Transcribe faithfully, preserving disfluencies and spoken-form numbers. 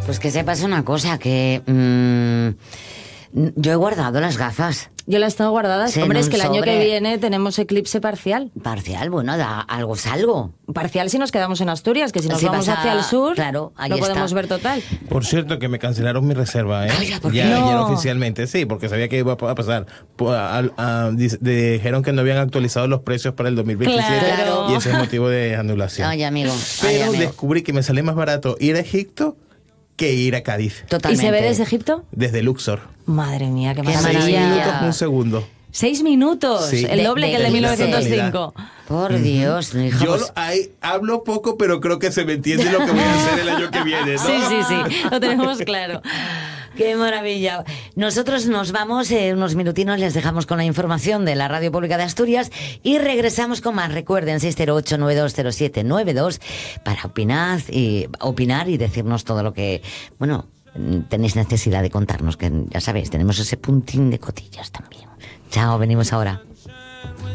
Pues que sepas una cosa, que mmm, yo he guardado las gafas. Yo las tengo guardadas. Sí, Hombre, en es que un el año sobre. que viene tenemos eclipse parcial. Parcial, bueno, da algo es algo. Parcial si nos quedamos en Asturias, que si nos Si vamos vas a- hacia el sur, claro, ahí lo está. podemos ver total. Por cierto, que me cancelaron mi reserva, ¿eh? Calla, ¿por qué? Ya, No. ayer oficialmente, sí, porque sabía que iba a pasar. Pues, a- a- di- dijeron que no habían actualizado los precios para el dos mil veintisiete Claro. y ese es motivo de anulación. Ay, amigo. Ay, Pero amigo. descubrí que me sale más barato ir a Egipto que ir a Cádiz. Totalmente. ¿Y se ve desde Egipto? Desde Luxor. Madre mía, qué Qué maravilla. Seis maravilla. minutos, un segundo. Seis minutos, Sí. el De- doble de que el de mil novecientos cinco. Por Dios, hija, Yo pues- lo- ahí hablo poco, pero creo que se me entiende lo que voy a hacer el año que viene, ¿no? Sí, sí, sí, lo tenemos claro. ¡Qué maravilla! Nosotros nos vamos, eh, unos minutinos les dejamos con la información de la Radio Pública de Asturias y regresamos con más. Recuerden, seis cero ocho, nueve dos cero siete nueve dos para opinar y, opinar y decirnos todo lo que, bueno, tenéis necesidad de contarnos, que ya sabéis, tenemos ese puntín de cotillas también. Chao, venimos ahora.